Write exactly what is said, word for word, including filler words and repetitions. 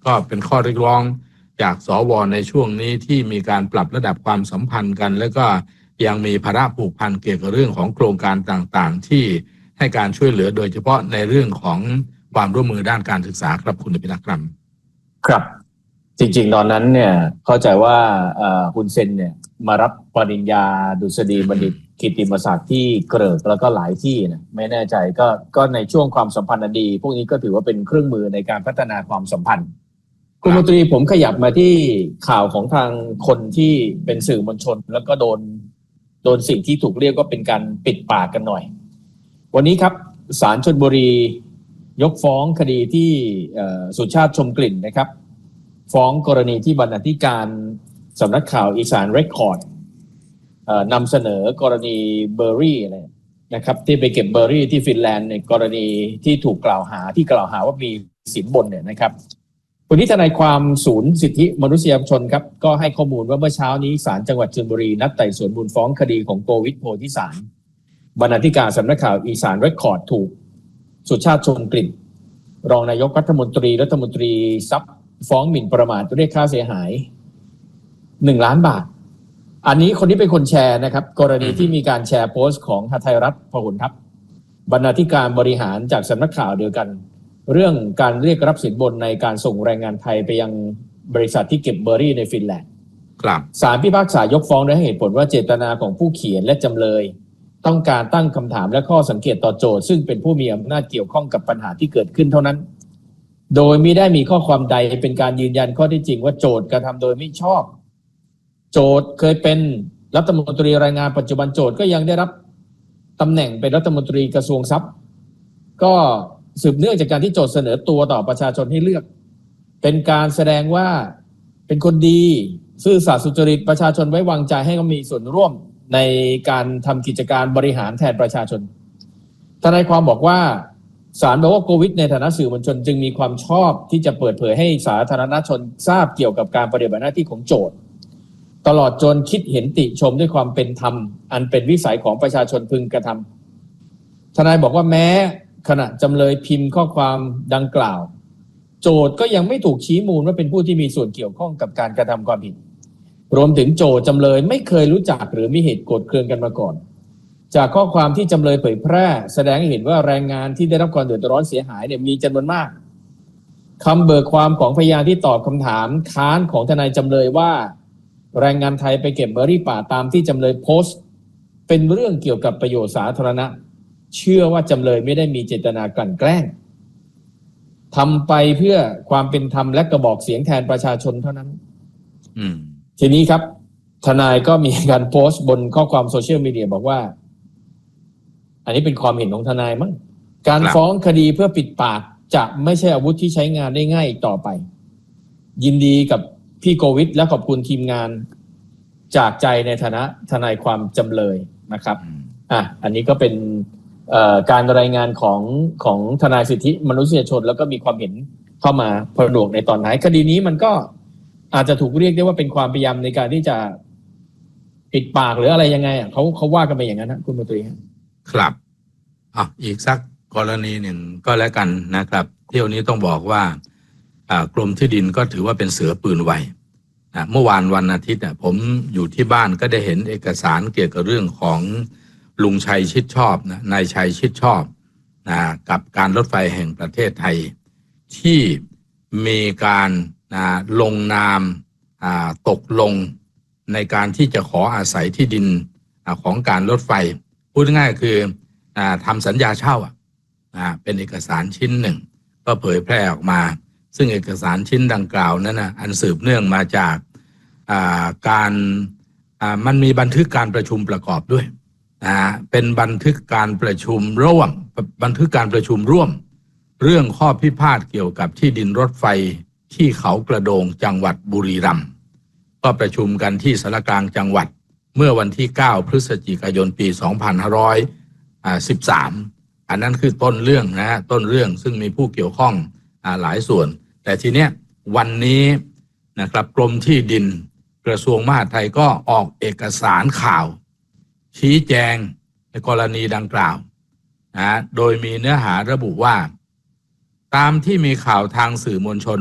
ก็เป็นข้อเรียกร้องจากสวในช่วงนี้ที่มีการปรับระดับความสัมพันธ์กัน แล้วก็ยังมีภาระผูกพันเกี่ยวกับเรื่องของโครงการต่างๆที่ให้การช่วยเหลือโดยเฉพาะในเรื่องของความร่วมมือด้านการศึกษาครับคุณอภิรักษ์ครับครับจริงๆตอนนั้นเนี่ยเข้าใจว่าฮุนเซนเนี่ยมารับปริญญาดุษฎีบัณฑิตกิตติมศักดิ์ที่เกริกแล้วก็หลายที่นะไม่แน่ใจก็ก็ในช่วงความสัมพันธ์ดีพวกนี้ก็ถือว่าเป็นเครื่องมือในการพัฒนาความสัมพันธ์คุณมนตรีผมขยับมาที่ข่าวของทางคนที่เป็นสื่อมวลชนแล้วก็โดนโดนสิ่งที่ถูกเรียกว่าเป็นการปิดปากกันหน่อยวันนี้ครับศาลชลบุรียกฟ้องคดีที่สุชาติชมกลิ่นนะครับฟ้องกรณีที่บรรณาธิการสำนักข่าวอีสานเรคคอร์ดนำเสนอกรณีเบอร์รี่อะไรนะครับที่ไปเก็บเบอร์รี่ที่ฟินแลนด์ในกรณีที่ถูกกล่าวหาที่กล่าวหาว่ามีสินบนเนี่ยนะครับวันนี้ทนายความศูนย์สิทธิมนุษยชนครับก็ให้ข้อมูลว่าเมื่อเช้านี้ศาลจังหวัดชลบุรีนัดไต่สวนมูลฟ้องคดีของโกวิทโพธิสารบรรณาธิการสำนักข่าวอีสานเรคคอร์ดถูกสุชาติชมกลิ่นรองนายกรัฐมนตรีรัฐมนตรีทรัพย์ฟ้องหมิ่นประมาทเรียกค่าเสียหายหนึ่งล้านบาทอันนี้คนที่เป็นคนแชร์นะครับกรณีที่มีการแชร์โพสต์ของหทัยรัฐพหลทัพบรรณาธิการบริหารจากสำนักข่าวเดียวกันเรื่องการเรียกรับสินบนในการส่งแรงงานไทยไปยังบริษัทที่เก็บเบอร์รี่ในฟินแลนด์ครับศาลพิพากษายกฟ้องโดยให้เหตุผลว่าเจตนาของผู้เขียนและจำเลยต้องการตั้งคำถามและข้อสังเกตต่อโจทก์ซึ่งเป็นผู้มีอำนาจเกี่ยวข้องกับปัญหาที่เกิดขึ้นเท่านั้นโดยไม่ได้มีข้อความใดเป็นการยืนยันข้อเท็จจริงว่าโจทก์กระทำโดยไม่ชอบโจทก์เคยเป็นรัฐมนตรีแรงงานปัจจุบันโจทก์ก็ยังได้รับตำแหน่งเป็นรัฐมนตรีกระทรวงทรัพย์ก็สืบเนื่องจากการที่โจทก์เสนอตัวต่อประชาชนให้เลือกเป็นการแสดงว่าเป็นคนดีซื่อสัตย์สุจริตประชาชนไว้วางใจให้เขามีส่วนร่วมในการทำกิจการบริหารแทนประชาชนทนายความบอกว่าศาลบอกว่าโควิดในฐานะสื่อมวลชนจึงมีความชอบที่จะเปิดเผยให้สาธารณชนทราบเกี่ยวกับการปฏิบัติหน้าที่ของโจทก์ตลอดจนคิดเห็นติชมด้วยความเป็นธรรมอันเป็นวิสัยของประชาชนพึงกระทำทนายบอกว่าแม้ขณะจำเลยพิมพ์ข้อความดังกล่าวโจทก์ก็ยังไม่ถูกชี้มูลว่าเป็นผู้ที่มีส่วนเกี่ยวข้องกับการกระทำความผิดรวมถึงโจทก์จำเลยไม่เคยรู้จักหรือมีเหตุโกรธเคืองกันมาก่อนจากข้อความที่จำเลยเผยแพร่แสดงให้เห็นว่าแรงงานที่ได้รับความเดือดร้อนเสียหายเนี่ยมีจำนวนมากคำเบิกความของพยานที่ตอบคำถามค้านของทนายจำเลยว่าแรงงานไทยไปเก็บเบอร์รี่ป่าตามที่จำเลยโพสต์เป็นเรื่องเกี่ยวกับประโยชน์สาธารณะเชื่อว่าจำเลยไม่ได้มีเจตนากลั่นแกล้งทำไปเพื่อความเป็นธรรมและกระบอกเสียงแทนประชาชนเท่านั้นอืมทีนี้ครับทนายก็มีการโพสต์บนข้อความโซเชียลมีเดียบอกว่าอันนี้เป็นความเห็นของทนายมั้งการฟ้องคดีเพื่อปิดปากจะไม่ใช่อาวุธที่ใช้งานได้ง่ายต่อไปยินดีกับพี่โควิดและขอบคุณทีมงานจากใจในฐานะทนายความจำเลยนะครับอ่ะอันนี้ก็เป็นการรายงานของของทนายสิทธิมนุษยชนแล้วก็มีความเห็นเข้ามาผนวกในตอนท้ายคดีนี้มันก็อาจจะถูกเรียกได้ว่าเป็นความพยายามในการที่จะปิดปากหรืออะไรยังไงอ่ะเขาเขาว่ากันไปอย่างนั้นนะคุณมนตรีครับอ่ะอีกสักกรณีหนึ่งก็แล้วกันนะครับเที่ยวนี้ต้องบอกว่ากรมที่ดินก็ถือว่าเป็นเสือปืนไวนะเมื่อวานวันอาทิตย์เนี่ยผมอยู่ที่บ้านก็ได้เห็นเอกสารเกี่ยวกับเรื่องของลุงชัยชิดชอบนะนายชัยชิดชอบนะกับการรถไฟแห่งประเทศไทยที่มีการนะลงนามตกลงในการที่จะขออาศัยที่ดินของการรถไฟพูดง่ายๆคือทำสัญญาเช่าเป็นเอกสารชิ้นหนึ่งก็เผยแพร่ออกมาซึ่งเอกสารชิ้นดังกล่าวนั้นนะอันสืบเนื่องมาจากการมันมีบันทึกการประชุมประกอบด้วยนะเป็นบันทึกการประชุมร่วมบันทึกการประชุมร่วมเรื่องข้อพิพาทเกี่ยวกับที่ดินรถไฟที่เขากระโดงจังหวัดบุรีรัมย์ก็ประชุมกันที่สารกลางจังหวัดเมื่อวันที่เก้าพฤศจิกายนปีสองพันห้าร้อยสิบสามอันนั้นคือต้นเรื่องนะต้นเรื่องซึ่งมีผู้เกี่ยวข้องหลายส่วนแต่ทีเนี้ยวันนี้นะครับกรมที่ดินกระทรวงมหาดไทยก็ออกเอกสารข่าวชี้แจงในกรณีดังกล่าวนะโดยมีเนื้อหาระบุว่าตามที่มีข่าวทางสื่อมวลชน